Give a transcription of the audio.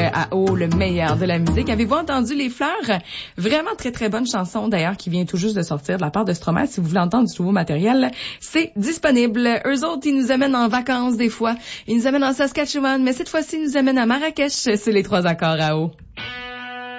à eau, le meilleur de la musique. Avez-vous entendu Les Fleurs? Vraiment très très bonne chanson d'ailleurs qui vient tout juste de sortir de la part de Stromae. Si vous voulez entendre du nouveau matériel, c'est disponible. Eux autres, ils nous amènent en vacances des fois. Ils nous amènent en Saskatchewan, mais cette fois-ci, ils nous amènent à Marrakech. C'est les 3 accords à eau.